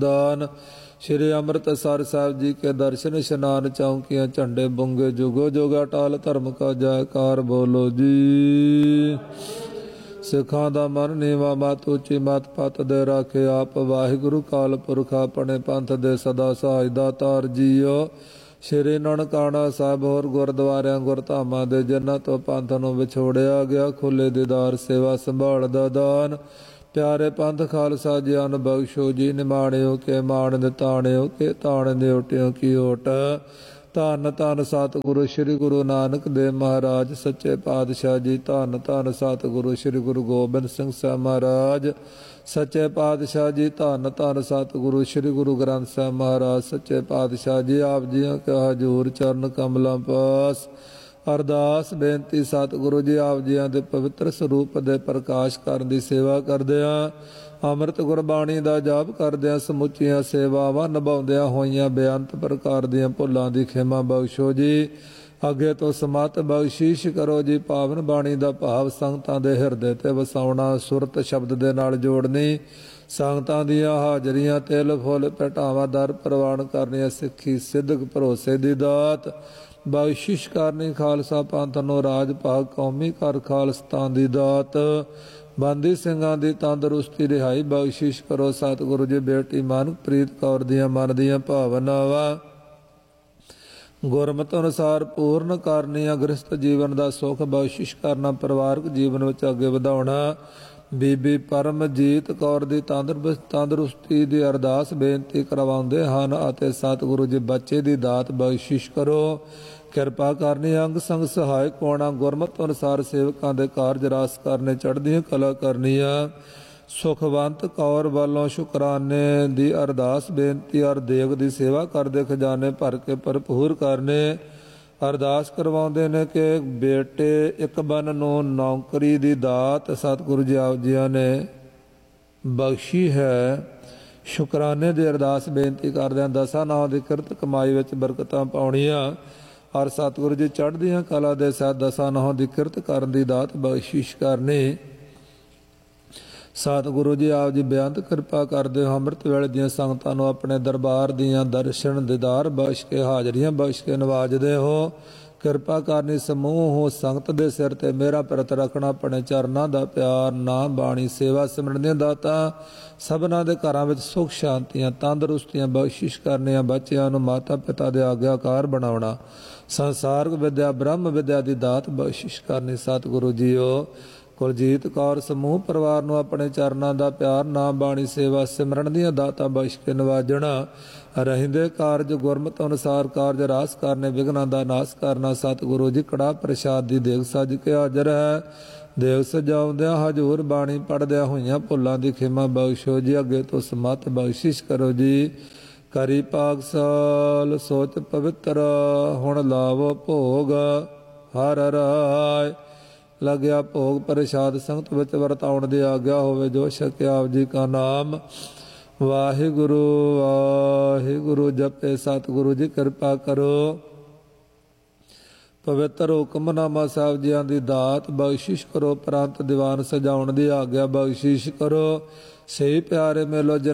दान। श्री अमृतसर साहिब जी के दर्शन स्नान चौकियां झंडे बुंगे जुगो जुग अटाल धर्म का जयकार बोलो जी। सिखां दा मन नीवा मत उची मत पत दे राखे आप वाहिगुरु काल पुरख अपने पंथ दे सदा सहाय दातार जीओ। श्री ननकाना साहिब होर गुरद्वारियां गुरधामां दे जिन्हां तो पंथ नूं विछोड़िया गया खुले दीदार सेवा संभाल दा दान। प्यारे पंथ खालसा जी अन बख्शो जी निमाणियों के मान निताणियों के ताण न्योटियों की ओट। धन धन सतगुरु श्री गुरु नानक देव महाराज सच्चे पातशाह जी। धन धन सतगुरु श्री गुरु गोबिंद सिंह साहब महाराज सच्चे पातशाह जी। धन धन सतगुरु श्री गुरु ग्रंथ साहब महाराज सच्चे पातशाह जी। आप जियों के हजूर चरण कमलों पास अरदास बेनती सतगुरु जी आप जियां दे पवित्र स्वरूप दे प्रकाश करन दी सेवा करदिआं अमृत गुरबाणी दा जाप करदिआं समुचियां सेवावां निभाउंदिआं होइयां बेअंत प्रकार दीआं भुल्लां दी खेमा बख्शो जी। अगे तो समत बख्शीश करो जी। पावन बाणी दा भाव संगतां दे हिरदे ते वसाउणा सुरत शब्द दे नाल जोड़नी संगतां दीआं हाजरियां तिल फुल भटावां दर प्रवान करनियां सिੱਖੀ सिद्धक भरोसे दी दात बख्शिश करनी खालसा पंथ नूं राज भाग कौमी कर खालसतान दी दात बंदी ਸਿੰਘਾਂ ਦੀ तंदुरुस्ती रिहाई बख्शिश करो सतगुरु जी। बेटी मनप्रीत कौर दियां मन दियां भावनावां गुरमत अनुसार पूर्ण करनियां गृहस्थ जीवन का सुख बख्शिश करना परिवारक जीवन में अगे ਵਧਾਉਣਾ। बीबी परमजीत कौर दी तंदुरुस्ती दी अरदास बेनती करवाउंदे हन अते सतगुरु जी बच्चे दी दात बख्शिश करो किरपा करनी अंग संग सहायक होना गुरमत अनुसार सेवकां दे कारज रास करने चढ़दियां कला करनियां। सुखवंत कौर वालों शुकराने दी अरदास बेनती और देग दी सेवा करदे खजाने भर के भरपूर करने अरदास करवाउंदे ने कि बेटे इकबन नूं नौकरी दी दात सतगुरु जी आप जियां ने बख्शी है। शुकराने दी अरदास बेनती करदिआं दसां नावां दी किरत कमाई विच बरकतां पाउणियां और सतगुरु जी चढ़दियां कला दे सैत दसां नावां दी किरत करन दी दात बख्शिश करनी। सतगुरु जी आप जी बेअंत किरपा करदे हो अमृत वेले दीआं संगतां नूं अपने दरबार दीआं दर्शन दीदार बख्श के हाजरियां बख्श के नवाजदे हो। किरपा करनी समूह हो संगत दे सिर ते मेरा प्रत रखना अपने चरनां दा प्यार नाम बाणी सेवा सिमरन दी दातां सबना दे घरां विच सुख शांतियां तंदुरुस्तियां बख्शिश करनियां बच्चिआं नूं माता पिता दे आग्याकार बनाउणा संसारक विद्या ब्रह्म विद्या दी दात बख्शिश करनी। सतगुरु जीओ कुलजीत कौर समूह परिवार नूं अपने चरनां दा प्यार नाम बाणी सेवा सिमरन दीआं दातां बख्श के नवाजणा ਰਹਿੰਦੇ ਕਾਰਜ ਗੁਰਮਤਿ ਅਨੁਸਾਰ ਕਾਰਜ ਰਾਸ ਕਰਨੇ ਵਿਘਨਾਂ ਦਾ ਨਾਸ ਕਰਨਾ। ਸਤਿਗੁਰੂ ਜੀ ਕੜਾ ਪ੍ਰਸ਼ਾਦ ਦੀ ਦੇਗ ਸੱਜ ਕੇ ਹਾਜ਼ਰ ਹੈ। ਦੇਗ ਸਜਾਉਂਦਿਆਂ ਹਜ਼ੂਰ ਬਾਣੀ ਪੜ੍ਹਦਿਆਂ ਹੋਈਆਂ ਭੁੱਲਾਂ ਦੀ ਖਿਮਾ ਬਖਸ਼ੋ ਜੀ। ਅੱਗੇ ਤੋਂ ਸਮਤ ਬਖਸ਼ਿਸ਼ ਕਰੋ ਜੀ। ਕਰੀ ਪਾਕਸਾਲ ਸੋਚ ਪਵਿੱਤਰ ਹੁਣ ਲਾਵੋ ਭੋਗ ਹਰ ਰਾਏ ਲੱਗਿਆ ਭੋਗ ਪ੍ਰਸ਼ਾਦ ਸੰਗਤ ਵਿੱਚ ਵਰਤਾਉਣ ਦੀ ਆਗਿਆ ਹੋਵੇ ਜੋ ਛਕਿਆ ਆਪ ਜੀ ਕਾ ਨਾਮ वाहिगुरु वाहिगुरु जपे। सतगुरु जी कृपा करो पवित्र हुक्मनामा साहब जियां दी दात बख्शिश करो। प्रांत दीवान सजाउण दी आग्या बख्शिश करो। सही प्यारे मेलो